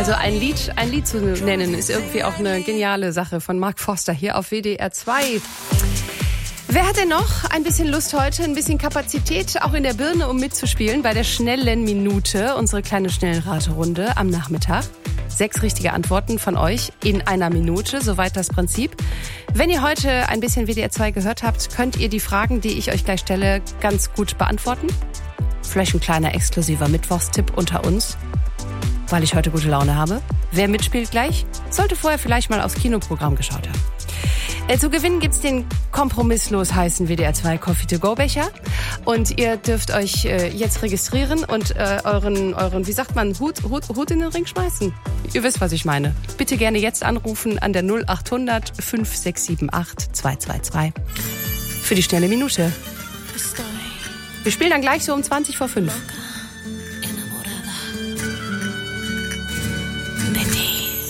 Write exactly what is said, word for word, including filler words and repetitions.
Also ein Lied, ein Lied zu nennen, ist irgendwie auch eine geniale Sache von Mark Forster hier auf W D R zwei. Wer hat denn noch ein bisschen Lust heute, ein bisschen Kapazität auch in der Birne, um mitzuspielen bei der schnellen Minute, unsere kleine Schnellraterunde am Nachmittag? Sechs richtige Antworten von euch in einer Minute, soweit das Prinzip. Wenn ihr heute ein bisschen W D R zwei gehört habt, könnt ihr die Fragen, die ich euch gleich stelle, ganz gut beantworten. Vielleicht ein kleiner exklusiver Mittwochstipp unter uns, weil ich heute gute Laune habe. Wer mitspielt gleich, sollte vorher vielleicht mal aufs Kinoprogramm geschaut haben. Äh, zu gewinnen gibt's den kompromisslos heißen W D R zwei Coffee to go Becher. Und ihr dürft euch äh, jetzt registrieren und äh, euren, euren, wie sagt man, Hut, Hut, Hut in den Ring schmeißen. Ihr wisst, was ich meine. Bitte gerne jetzt anrufen an der null acht hundert fünf sechs sieben acht zwei zwei zwei für die schnelle Minute. Wir spielen dann gleich so um zwanzig vor fünf.